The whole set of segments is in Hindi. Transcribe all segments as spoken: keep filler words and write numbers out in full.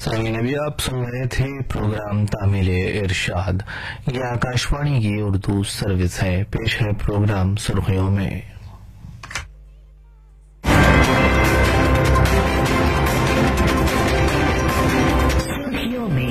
सामीन अभी आप सुन रहे थे प्रोग्राम तामिले इरशाद। ये आकाशवाणी की उर्दू सर्विस है। पेश है प्रोग्राम सुर्खियों में। सुर्खियों में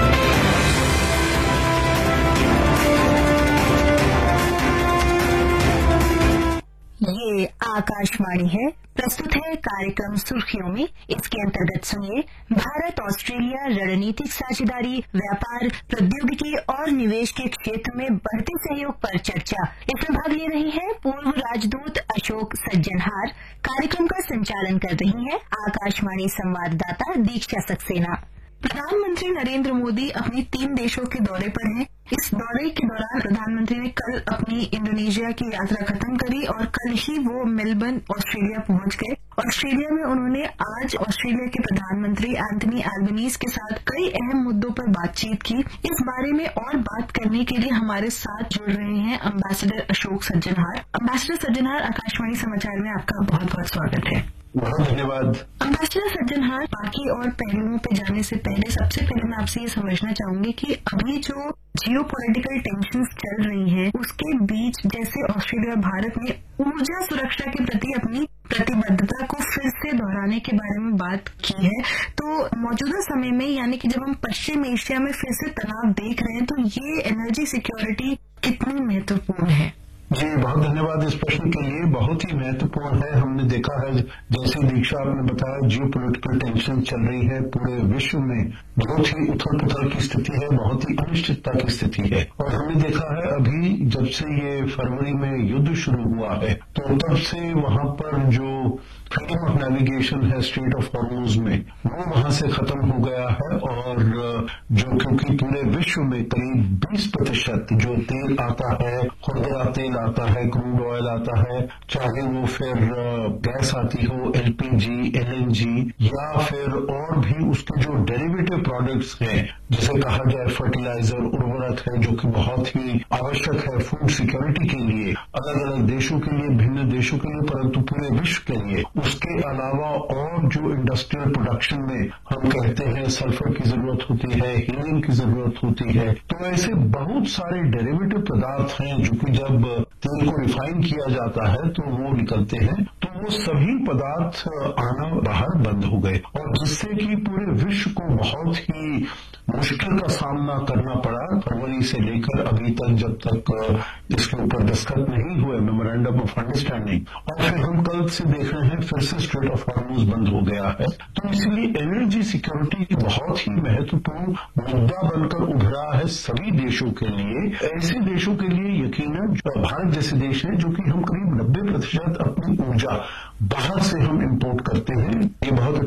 ये आकाशवाणी है। प्रस्तुत है कार्यक्रम सुर्खियों में। इसके अंतर्गत सुनिए भारत ऑस्ट्रेलिया रणनीतिक साझेदारी, व्यापार, प्रौद्योगिकी और निवेश के क्षेत्र में बढ़ते सहयोग पर चर्चा। इसमें भाग ले रही है पूर्व राजदूत अशोक सज्जनहार। कार्यक्रम का संचालन कर रही है आकाशवाणी संवाददाता दीक्षा सक्सेना। प्रधानमंत्री नरेंद्र मोदी अपने तीन देशों के दौरे पर हैं। इस दौरे के दौरान प्रधानमंत्री ने कल अपनी इंडोनेशिया की यात्रा खत्म करी और कल ही वो मेलबर्न ऑस्ट्रेलिया पहुंच गए। ऑस्ट्रेलिया में उन्होंने आज ऑस्ट्रेलिया के प्रधानमंत्री एंथनी एल्बनीज के साथ कई अहम मुद्दों पर बातचीत की। इस बारे में और बात करने के लिए हमारे साथ जुड़ रहे हैं अम्बेसडर अशोक सज्जनहार। अम्बेसडर सज्जनहार, आकाशवाणी समाचार में आपका बहुत बहुत स्वागत है। बहुत धन्यवाद। अम्बेसडर सज्जनहार, बाकी और पहलुओं पे जाने से पहले सबसे पहले मैं आपसे ये समझना चाहूंगी कि अभी जो जियो पॉलिटिकल टेंशंस चल रही हैं, उसके बीच जैसे ऑस्ट्रेलिया और भारत ने ऊर्जा सुरक्षा के प्रति अपनी प्रतिबद्धता को फिर से दोहराने के बारे में बात की है, तो मौजूदा समय में यानी कि जब हम पश्चिम एशिया में फिर से तनाव देख रहे हैं, तो ये एनर्जी सिक्योरिटी कितनी महत्वपूर्ण है? जी, बहुत धन्यवाद इस प्रश्न के लिए। बहुत ही महत्वपूर्ण है। हमने देखा है, जैसे दीक्षा आपने बताया, जियो पोलिटिकल टेंशन चल रही है पूरे विश्व में। बहुत ही उथल पुथल की स्थिति है, बहुत ही अनिश्चितता की स्थिति है। और हमने देखा है अभी जब से ये फरवरी में युद्ध शुरू हुआ है, तो तब से वहां पर जो फ्रीडम ऑफ नेविगेशन है स्ट्रेट ऑफ हॉर्मुज में, वो वहां से खत्म हो गया है। और जो क्योंकि पूरे विश्व में करीब बीस प्रतिशत जो तेल आता है, खुदरा तेल आता है, क्रूड ऑयल आता है, चाहे वो फिर गैस आती हो, एलपीजी, एलएनजी, या फिर और भी उसके जो डेरिवेटिव प्रोडक्ट्स हैं, जिसे कहा जाए फर्टिलाइजर, उर्वरक है, जो कि बहुत ही आवश्यक है फूड सिक्योरिटी के लिए, अलग अलग देशों के लिए, भिन्न देशों के लिए, परंतु पूरे विश्व के लिए। उसके अलावा और जो इंडस्ट्रियल प्रोडक्शन में हम कहते हैं सल्फर की जरूरत होती है, हीलियम की जरूरत होती है, तो ऐसे बहुत सारे डेरिवेटिव पदार्थ हैं जो कि जब तेल को रिफाइन किया जाता है तो वो निकलते हैं, तो वो सभी पदार्थ आना बाहर बंद हो गए, और जिससे कि पूरे विश्व को बहुत ही मुश्किल का सामना करना पड़ा फरवरी से लेकर अभी तक, जब तक इसके ऊपर दस्तखत नहीं हुए मेमोरेंडम ऑफ अंडरस्टैंडिंग। और फिर हम कल से देख रहे हैं फिर से स्ट्रेट ऑफ हॉर्मुज बंद हो गया है। तो इसलिए एनर्जी सिक्योरिटी बहुत ही महत्वपूर्ण मुद्दा बनकर उभरा है सभी देशों के लिए। ऐसे देशों के लिए यकीनन भारत जैसे देश है, जो कि हम करीब नब्बे प्रतिशत अपनी ऊर्जा बाहर से हम इम्पोर्ट करते हैं। ये बहुत